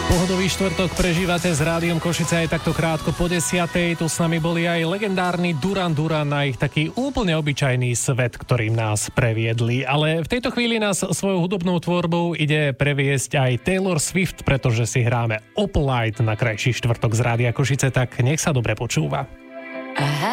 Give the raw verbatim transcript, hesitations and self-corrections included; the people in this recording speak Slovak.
Pohodový štvrtok prežívate s Rádiom Košice aj takto krátko po desiatej. Tu s nami boli aj legendárny Duran Duran na ich taký úplne obyčajný svet, ktorým nás previedli. Ale v tejto chvíli nás svojou hudobnou tvorbou ide previesť aj Taylor Swift, pretože si hráme Opalite na krajší štvrtok z Rádia Košice, tak nech sa dobre počúva.